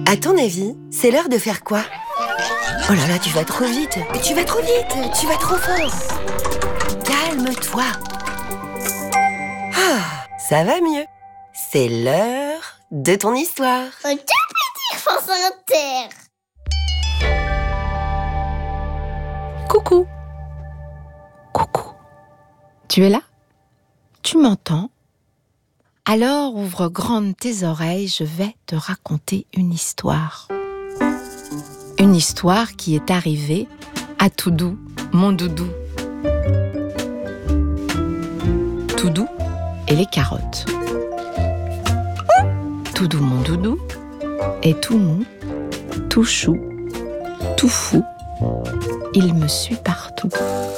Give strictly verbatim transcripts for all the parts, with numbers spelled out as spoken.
À ton avis, c'est l'heure de faire quoi? Oh là là, tu vas trop vite. Tu vas trop vite. Tu vas trop fort. Calme-toi. Ah, ça va mieux. C'est l'heure de ton histoire. Un petit France Inter. Coucou. Coucou. Tu es là? Tu m'entends? Alors ouvre grandes tes oreilles, je vais te raconter une histoire. Une histoire qui est arrivée à Toudou, mon doudou. Toudou et les carottes. Toudou, mon doudou, est tout mou, tout chou, tout fou. Il me suit partout.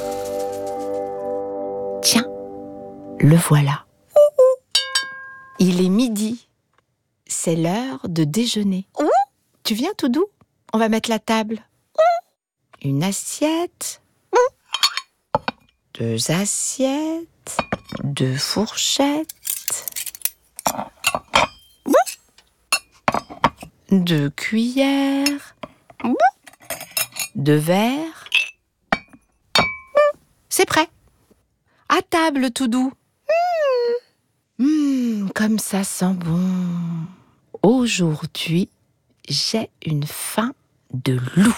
Tiens, le voilà. Il est midi. C'est l'heure de déjeuner. Tu viens, Toudou? On va mettre la table. Une assiette. Deux assiettes. Deux fourchettes. Deux cuillères. Deux verres. C'est prêt. À table, Toudou. Mmh, comme ça sent bon. Aujourd'hui, j'ai une faim de loup.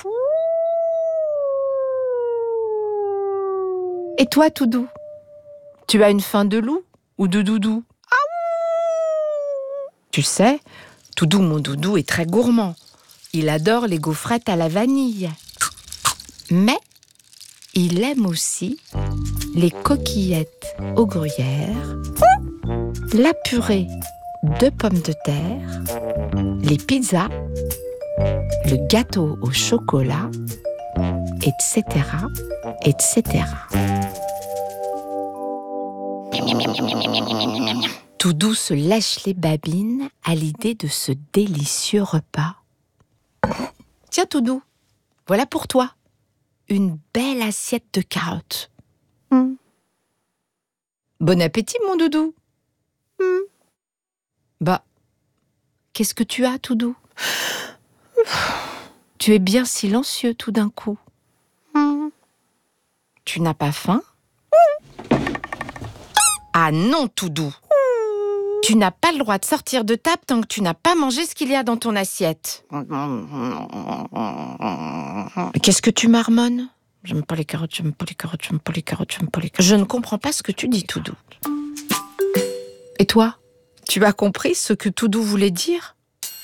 Et toi, Toudou? Tu as une faim de loup ou de doudou? Tu sais, Toudou, mon doudou, est très gourmand. Il adore les gaufrettes à la vanille. Mais il aime aussi les coquillettes au gruyère, la purée de pommes de terre, les pizzas, le gâteau au chocolat, et cetera, et cetera. Toudou se lèche les babines à l'idée de ce délicieux repas. Tiens, Toudou, voilà pour toi une belle assiette de carottes. Mm. Bon appétit, mon doudou. Mm. Bah, qu'est-ce que tu as, Toudou? Tu es bien silencieux tout d'un coup. Mm. Tu n'as pas faim? Mm. Ah non, Toudou. Mm. Tu n'as pas le droit de sortir de table tant que tu n'as pas mangé ce qu'il y a dans ton assiette. Qu'est-ce que tu marmonnes? J'aime pas les carottes, j'aime pas les carottes, j'aime pas les carottes, j'aime pas les carottes. Je ne comprends pas ce que tu dis, Toudou. Et toi, tu as compris ce que Toudou voulait dire?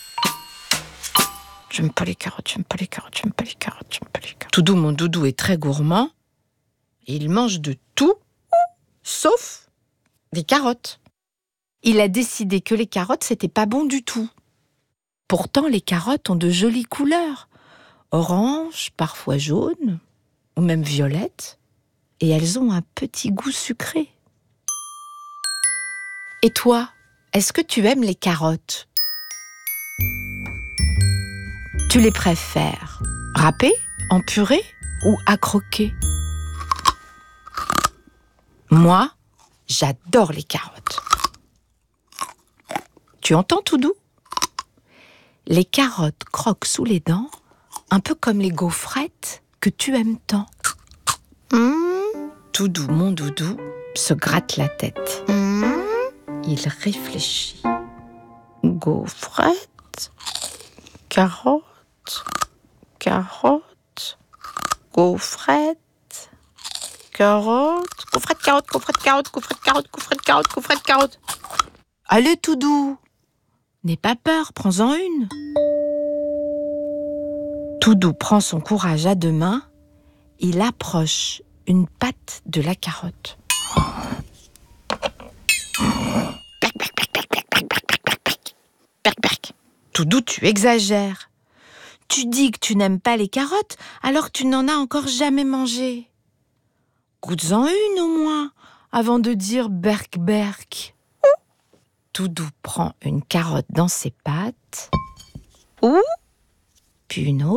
J'aime pas les carottes, j'aime pas les carottes, j'aime pas les carottes, j'aime pas les carottes. Toudou, mon doudou, est très gourmand. Il mange de tout, sauf des carottes. Il a décidé que les carottes, c'était pas bon du tout. Pourtant, les carottes ont de jolies couleurs. Orange, parfois jaune, ou même violette. Et elles ont un petit goût sucré. Et toi, est-ce que tu aimes les carottes? Tu les préfères râpées, en purée ou à croquer? Moi, j'adore les carottes. Tu entends, Toudou? Les carottes croquent sous les dents, un peu comme les gaufrettes que tu aimes tant. Mmh. Toudou, mon doudou, se gratte la tête. Mmh. Il réfléchit. Gaufrettes, carottes, carottes, gaufrettes, carottes, gaufrettes, carottes, gaufrettes, carottes, gaufrettes, carottes, gaufrettes, carottes, gaufrettes, carottes. Allez, Toudou, n'aie pas peur, prends-en une. Toudou prend son courage à deux mains. Il approche une patte de la carotte. Toudou, tu exagères. Tu dis que tu n'aimes pas les carottes, alors que tu n'en as encore jamais mangé. Goûte-en une au moins, avant de dire berk berk. Toudou prend une carotte dans ses pattes, puis une autre.